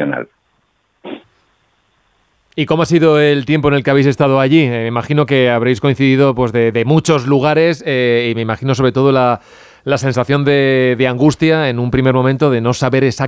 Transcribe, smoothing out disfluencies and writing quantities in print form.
nacional. ¿Y cómo ha sido el tiempo en el que habéis estado allí? Me imagino que habréis coincidido pues de muchos lugares y me imagino sobre todo la sensación de angustia en un primer momento de no saber exactamente